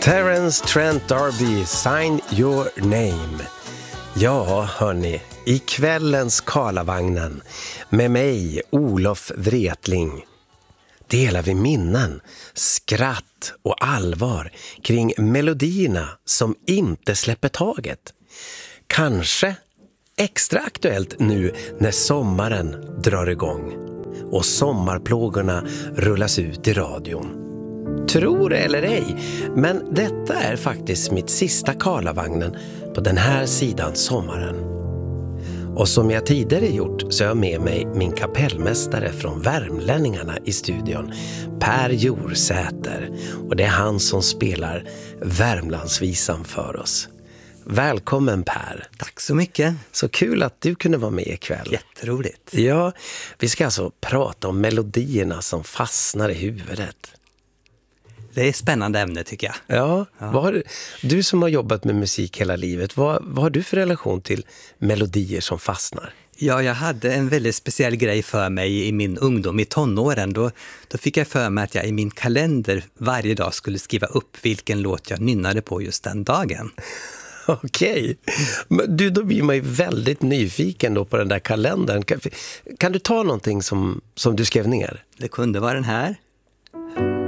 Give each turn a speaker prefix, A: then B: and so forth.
A: Terence Trent D'Arby, Sign Your Name. Ja, hörni, i kvällens Karlavagnen med mig, Olof Wretling, delar vi minnen, skratt och allvar kring melodierna som inte släpper taget. Kanske extra aktuellt nu när sommaren drar igång och sommarplågorna rullas ut i radion. Tror eller ej, men detta är faktiskt mitt sista Karlavagnen på den här sidan sommaren. Och som jag tidigare gjort så har jag med mig min kapellmästare från Värmlänningarna i studion, Per Jorsäter. Och det är han som spelar Värmlandsvisan för oss. Välkommen Per.
B: Tack så mycket.
A: Så kul att du kunde vara med ikväll.
B: Jätteroligt.
A: Ja, vi ska alltså prata om melodierna som fastnar i huvudet.
B: Det är ett spännande ämne tycker jag.
A: Ja. Du som har jobbat med musik hela livet, vad har du för relation till melodier som fastnar?
B: Ja, jag hade en väldigt speciell grej för mig i min ungdom, i tonåren. Då fick jag för mig att jag i min kalender varje dag skulle skriva upp vilken låt jag nynnade på just den dagen.
A: Okej. Men då blir man ju väldigt nyfiken då på den där kalendern. Kan du ta någonting som du skrev ner?
B: Det kunde vara den här.